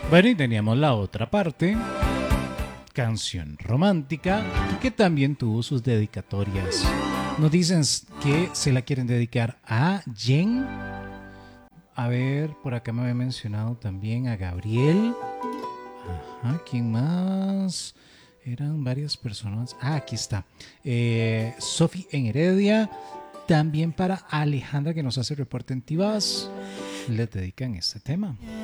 Bueno, y teníamos la otra parte, canción romántica, que también tuvo sus dedicatorias. Nos dicen que se la quieren dedicar a Jen. A ver, por acá me había mencionado también a Gabriel. Ajá, ¿quién más? Eran varias personas. Ah, aquí está. Sofi en Heredia. También para Alejandra, que nos hace reporte en Tibás. Le dedican este tema.